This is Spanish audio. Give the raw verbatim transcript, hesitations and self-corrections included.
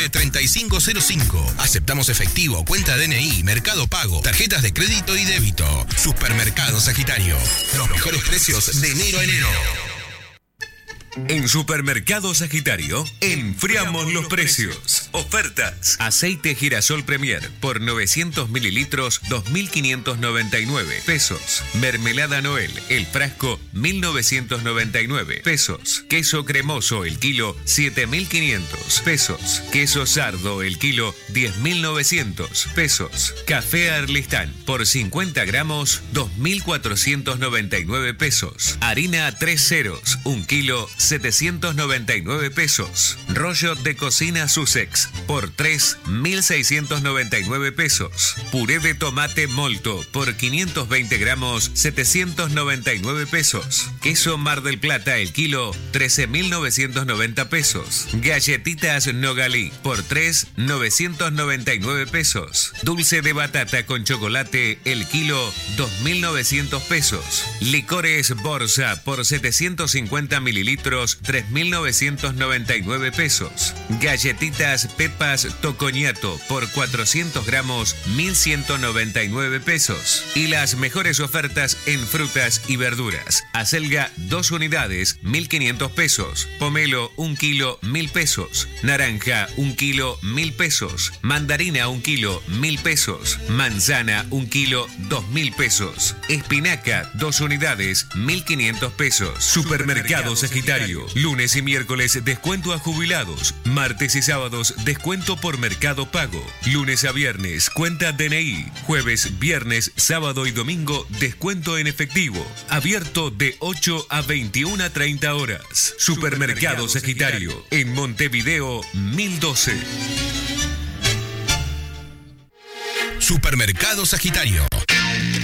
nueve tres cinco cero cinco. Aceptamos efectivo, cuenta D N I, Mercado Pago, tarjetas de crédito y débito. Supermercado Sagitario. Los mejores precios de enero a enero. En Supermercado Sagitario, enfriamos los precios. Ofertas. Aceite girasol Premier por novecientos mililitros, dos mil quinientos noventa y nueve pesos. Mermelada Noel, el frasco, mil novecientos noventa y nueve pesos. Queso cremoso, el kilo, siete mil quinientos pesos. Queso sardo, el kilo, diez mil novecientos pesos. Café Arlistán por cincuenta gramos, dos mil cuatrocientos noventa y nueve pesos. Harina tres ceros, un kilo, setecientos noventa y nueve pesos. Rollo de cocina Sussex por tres mil seiscientos noventa y nueve pesos. Puré de tomate Molto por quinientos veinte gramos, setecientos noventa y nueve pesos. Queso Mar del Plata el kilo, trece mil novecientos noventa pesos. Galletitas Nogalí por tres mil novecientos noventa y nueve pesos. Dulce de batata con chocolate el kilo, dos mil novecientos pesos. Licores Borsa por setecientos cincuenta mililitros, tres mil novecientos noventa y nueve pesos. Galletitas Pepas Tocoñato por cuatrocientos gramos, mil ciento noventa y nueve pesos. Y las mejores ofertas en frutas y verduras. Acelga dos unidades, mil quinientos pesos. Pomelo un kilo, mil pesos. Naranja un kilo, mil pesos. Mandarina un kilo, mil pesos. Manzana un kilo, dos mil pesos. Espinaca dos unidades, mil quinientos pesos. Supermercado Sagitario. Lunes y miércoles descuento a jubilados. Martes y sábados descuento por Mercado Pago. Lunes a viernes cuenta D N I. Jueves, viernes, sábado y domingo descuento en efectivo. Abierto de ocho a veintiuna treinta horas. Supermercado Sagitario. En Montevideo mil doce. Supermercado Sagitario.